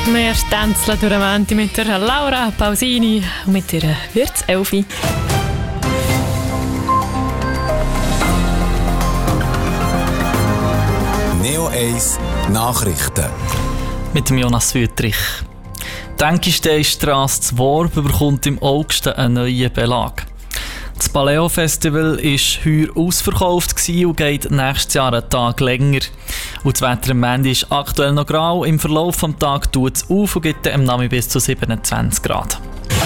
Wir tänzeln durch den Menti mit der Laura Pausini und mit ihrer Wirtselfi. Neo 1 Nachrichten. Mit dem Jonas Wüttrich. Die Enkisteinstrasse zu Worb bekommt im August einen neuen Belag. Das Paleo-Festival war heuer ausverkauft und geht nächstes Jahr einen Tag länger. Und das Wetter am Montag ist aktuell noch grau. Im Verlauf des Tages tut es auf und gibt am Nachmittag bis zu 27 Grad.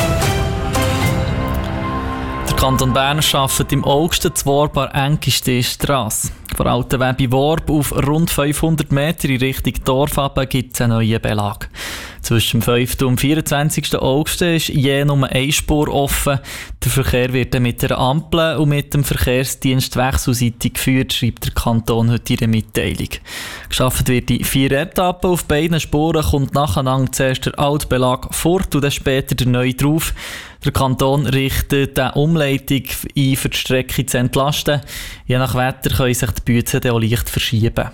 Der Kanton Bern arbeitet im August zu Worb an der Enkisteinstrasse. Von Altenweg bei Worb auf rund 500 Meter in Richtung Dorf gibt es einen neuen Belag. Zwischen dem 5. und 24. August ist je nur eine Spur offen. Der Verkehr wird dann mit der Ampel und mit dem Verkehrsdienst wechselseitig geführt, schreibt der Kanton heute in der Mitteilung. Geschafft wird in 4 Etappen. Auf beiden Spuren kommt nacheinander zuerst der alte Belag fort und dann später der neue drauf. Der Kanton richtet eine Umleitung ein, für die Strecke zu entlasten. Je nach Wetter können sich die Bühne auch leicht verschieben.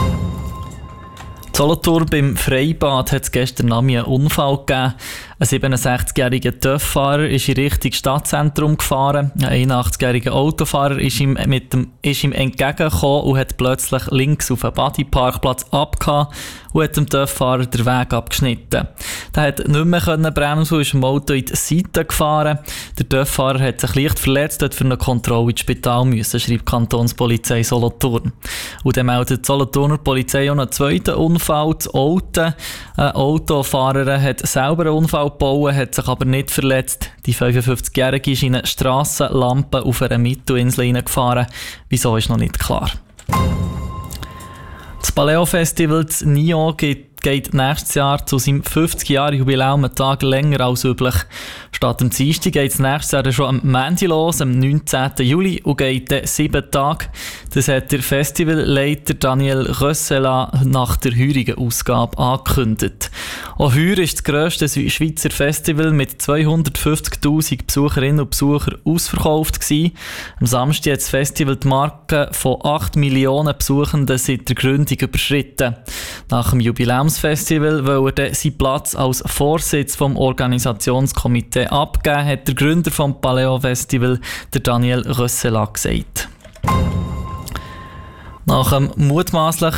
In Solothurn beim Freibad hat es gestern Abend einen Unfall gegeben. Ein 67-jähriger TÜV-Fahrer ist in Richtung Stadtzentrum gefahren. Ein 81-jähriger Autofahrer ist ihm entgegengekommen und hat plötzlich links auf einen Bodyparkplatz abgehauen und hat dem TÜV-Fahrer den Weg abgeschnitten. Der konnte nicht mehr bremsen und ist im Auto in die Seite gefahren. Der TÜV-Fahrer hat sich leicht verletzt, dort für eine Kontrolle ins Spital müssen, schreibt die Kantonspolizei Solothurn. Und dann meldet die Solothurner Polizei auch einen zweiten Unfall zu Olten. Eine Autofahrerin hat selber einen Unfall gebaut, hat sich aber nicht verletzt. Die 55-Jährige ist in eine Strassenlampe auf einer Mittelinsel hineingefahren. Wieso ist noch nicht klar. Das Paleo-Festival in Nyon geht nächstes Jahr zu seinem 50-Jahr-Jubiläum einen Tag länger als üblich. Statt am Dienstag geht es nächstes Jahr schon am Montag los, am 19. Juli, und geht dann 7 Tage. Das hat der Festivalleiter Daniel Rössela nach der heurigen Ausgabe angekündigt. Auch heuer ist das grösste Schweizer Festival mit 250'000 Besucherinnen und Besuchern ausverkauft gewesen. Am Samstag hat das Festival die Marke von 8 Millionen Besuchenden seit der Gründung überschritten. Nach dem Jubiläumsfestival, weil er seinen Platz als Vorsitz vom Organisationskomitee abgeben, hat der Gründer vom Paleo Festival, der Daniel Rössela, gesagt. Nach einem mutmaßlich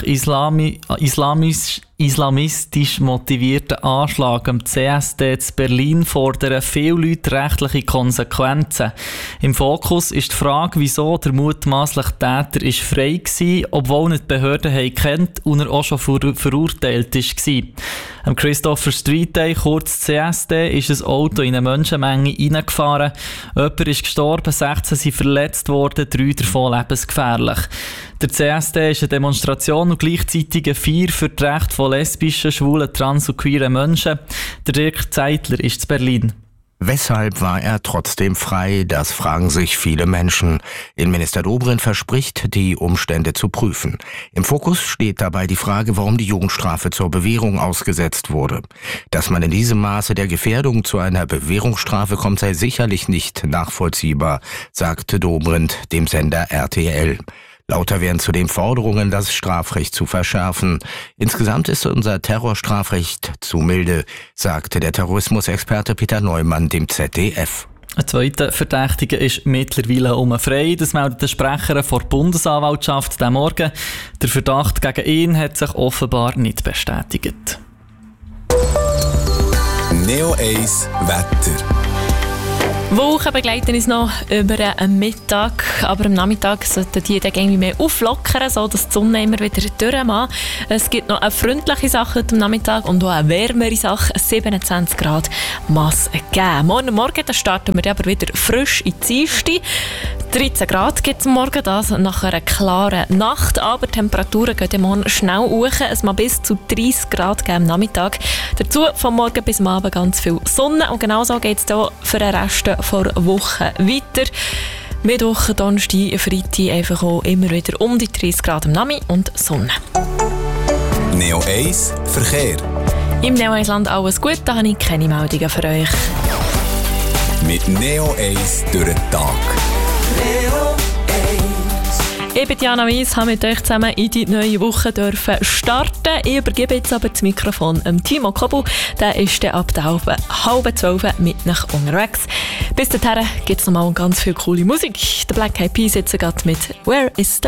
islamistisch motivierten Anschlag am CSD zu Berlin fordern viele Leute rechtliche Konsequenzen. Im Fokus ist die Frage, wieso der mutmaßliche Täter frei war, obwohl nicht die Behörden kennt und er auch schon verurteilt war. Am Christopher Street Day, kurz CSD, ist ein Auto in eine Menschenmenge hineingefahren. Jemand ist gestorben, 16 sind verletzt worden, 3 davon lebensgefährlich. Der CSD ist eine Demonstration und gleichzeitig eine Feier für die Rechte von lesbischen, schwulen, trans- und queeren Menschen. Der Dirk Zeitler ist in Berlin. Weshalb war er trotzdem frei? Das fragen sich viele Menschen. Innenminister Dobrindt verspricht, die Umstände zu prüfen. Im Fokus steht dabei die Frage, warum die Jugendstrafe zur Bewährung ausgesetzt wurde. Dass man in diesem Maße der Gefährdung zu einer Bewährungsstrafe kommt, sei sicherlich nicht nachvollziehbar, sagte Dobrindt dem Sender RTL. Lauter werden zudem Forderungen, das Strafrecht zu verschärfen. Insgesamt ist unser Terrorstrafrecht zu milde, sagte der Terrorismusexperte Peter Neumann dem ZDF. Ein zweiter Verdächtiger ist mittlerweile frei. Das meldet der Sprecher der Bundesanwaltschaft diesen Morgen. Der Verdacht gegen ihn hat sich offenbar nicht bestätigt. Neo 1 Wetter. Wolken begleiten uns noch über den Mittag, aber am Nachmittag sollten die dann irgendwie mehr auflockern, sodass die Sonne immer wieder durchmacht. Es gibt noch eine freundliche Sache heute am Nachmittag und auch eine wärmere Sache, 27 Grad muss geben. Morgen starten wir aber wieder frisch in die Dienstag. 13 Grad gibt es morgen, das nach einer klaren Nacht, aber die Temperaturen gehen morgen schnell hoch. Es mag bis zu 30 Grad geben am Nachmittag. Dazu von morgen bis am Abend ganz viel Sonne und genauso geht es hier für den Rest der Woche weiter. Mittwoch, Donnerstag, Freitag einfach auch immer wieder um die 30 Grad am Nachmittag und Sonne. Neo 1 Verkehr. Im Neo 1 Land alles gut, da habe ich keine Meldungen für euch. Mit Neo 1 durch den Tag. Neo 1 Ich bin Jana Weiss, habe mit euch zusammen in die neue Woche starten. Ich übergebe jetzt aber das Mikrofon Timo Kobu. Der ist dann ab der halben 12 mit nach unterwegs. Bis dahin gibt es nochmal ganz viel coole Musik. Der Black Eyed Peas jetzt gerade mit «Where is the